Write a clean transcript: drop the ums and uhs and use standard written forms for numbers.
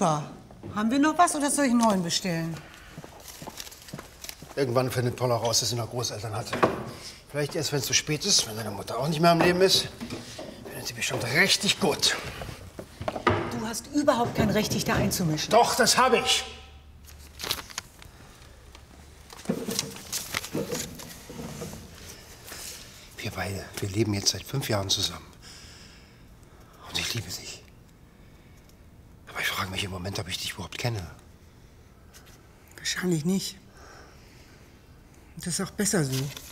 super. Haben wir noch was oder soll ich einen neuen bestellen? Irgendwann findet Paula raus, dass sie noch Großeltern hatte. Vielleicht erst, wenn es zu spät ist, wenn deine Mutter auch nicht mehr am Leben ist. Findet sie bestimmt richtig gut. Du hast überhaupt kein Recht, dich da einzumischen. Doch, das habe ich. Wir beide, wir leben jetzt seit 5 Jahren zusammen. Und ich liebe dich. Aber ich frage mich im Moment, ob ich dich überhaupt kenne. Wahrscheinlich nicht. Das ist auch besser so.